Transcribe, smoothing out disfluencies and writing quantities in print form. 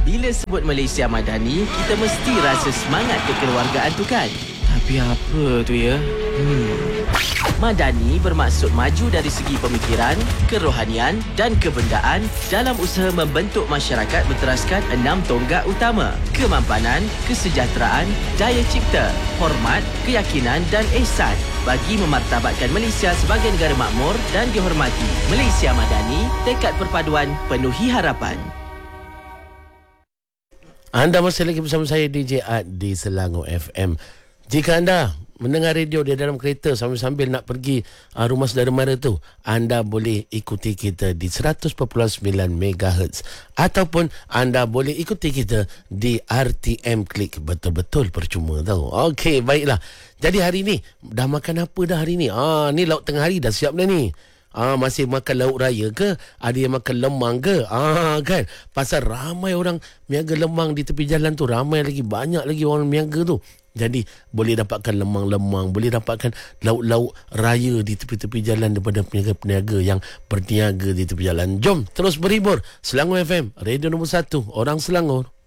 Bila sebut Malaysia Madani, kita mesti rasa semangat kekeluargaan tu kan? Tapi apa tu ya? Madani bermaksud maju dari segi pemikiran, kerohanian dan kebendaan dalam usaha membentuk masyarakat berteraskan 6 tonggak utama: kemampanan, kesejahteraan, daya cipta, hormat, keyakinan dan ihsan bagi memartabatkan Malaysia sebagai negara makmur dan dihormati. Malaysia Madani, tekad perpaduan penuhi harapan. Anda masih lagi bersama saya DJ Ad di Selangor FM. Jika anda mendengar radio di dalam kereta sambil-sambil nak pergi rumah saudara mara tu, anda boleh ikuti kita di 100.9 MHz ataupun anda boleh ikuti kita di RTM Klik. Betul-betul percuma tau. Okey, baiklah. Jadi hari ni dah makan apa dah hari ni? Ni lauk tengah hari dah siap dah ni. Masih makan lauk raya ke? Ada yang makan lemang ke? Kan? Pasal ramai orang miaga lemang di tepi jalan tu. Ramai lagi, banyak lagi orang miaga tu. Jadi boleh dapatkan lemang-lemang, boleh dapatkan lauk-lauk raya di tepi-tepi jalan daripada peniaga-peniaga yang berniaga di tepi jalan. Jom terus berhibur. Selangor FM, radio nombor 1 orang Selangor.